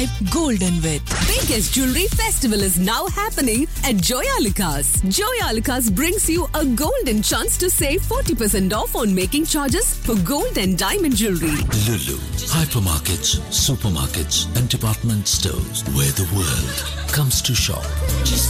Golden with Biggest Jewelry Festival is now happening at Joyalukas. Joyalukas brings you a golden chance to save 40% off on making charges for gold and diamond jewelry. Lulu, hypermarkets, supermarkets, and department stores where the world comes to shop.